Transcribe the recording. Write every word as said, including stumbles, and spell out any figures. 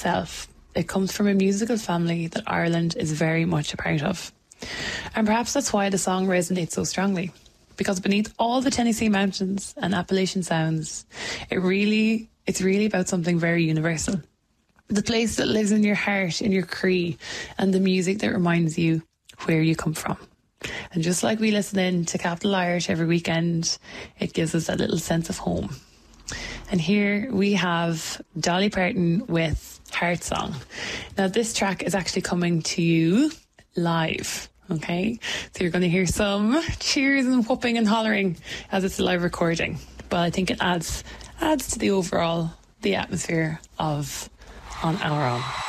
itself. It comes from a musical family that Ireland is very much a part of. And perhaps that's why the song resonates so strongly. Because beneath all the Tennessee mountains and Appalachian sounds, it really, it's really about something very universal. The place that lives in your heart, in your Cree, and the music that reminds you where you come from. And just like we listen in to Capital Irish every weekend, it gives us that little sense of home. And here we have Dolly Parton with Heart Song. Now this track is actually coming to you live. Okay, so you're going to hear some cheers and whooping and hollering as it's a live recording. But I think it adds adds to the overall, the atmosphere of On Our Own.